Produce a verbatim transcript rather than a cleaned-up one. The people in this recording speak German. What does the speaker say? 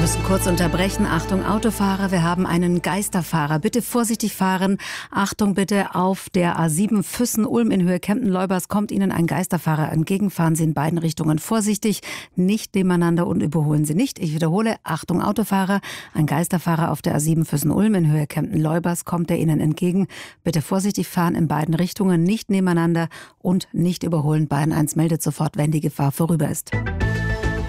müssen kurz unterbrechen. Achtung, Autofahrer, wir haben einen Geisterfahrer. Bitte vorsichtig fahren. Achtung bitte, auf der A sieben Füssen-Ulm in Höhe Kempten-Leubers kommt Ihnen ein Geisterfahrer entgegen. Fahren Sie in beiden Richtungen vorsichtig, nicht nebeneinander und überholen Sie nicht. Ich wiederhole, Achtung, Autofahrer, ein Geisterfahrer auf der A sieben Füssen-Ulm in Höhe Kempten-Leubers kommt er Ihnen entgegen. Bitte vorsichtig fahren in beiden Richtungen, nicht nebeneinander und nicht überholen. Bayern eins meldet sofort, wenn die Gefahr vorüber ist.